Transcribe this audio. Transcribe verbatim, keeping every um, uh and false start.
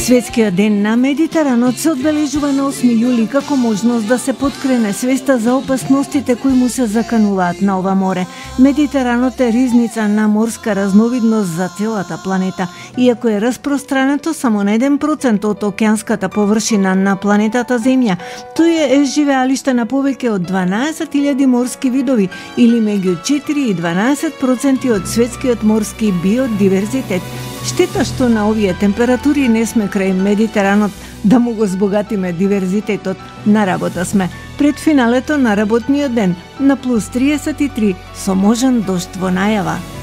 Светскиот ден на Медитеранот се одбележува на осми јули како можност да се поткрене свеста за опасностите кои му се закануваат на ова море. Медитеранот е ризница на морска разновидност за целата планета. Иако е распространето само на еден процент од океанската површина на планетата Земја, тој е живеалиште на повеќе од дванаесет илјади морски видови или меѓу четири и дванаесет проценти од светскиот морски биодиверзитет. Штета што на овие температури не сме крај Медитеранот да му го збогатиме диверзитетот. На работа сме пред финалето на работниот ден на плюс триесет и три со можен дожд во најава.